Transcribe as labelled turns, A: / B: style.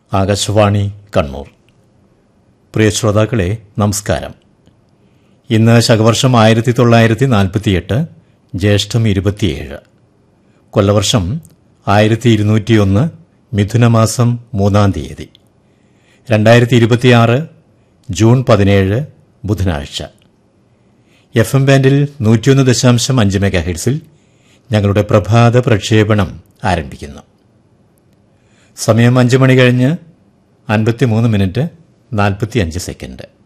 A: ആകാശവാണി കണ്ണൂർ. പ്രിയ ശ്രോതാക്കളെ, നമസ്കാരം. ഇന്ന് ശകവർഷം 1948, ജ്യേഷ്ഠം 27, കൊല്ലവർഷം 1201, മിഥുനമാസം 3-ാം തീയതി, 2026 ജൂൺ 17, ബുധനാഴ്ച. FM ബാൻഡിൽ 101.5 മെഗാഹെർട്സിൽ ഞങ്ങളുടെ പ്രഭാത പ്രക്ഷേപണം ആരംഭിക്കുന്നു. സമയം 5 മണി കഴിഞ്ഞ് 53 മിനിറ്റ് 45 സെക്കൻഡ്.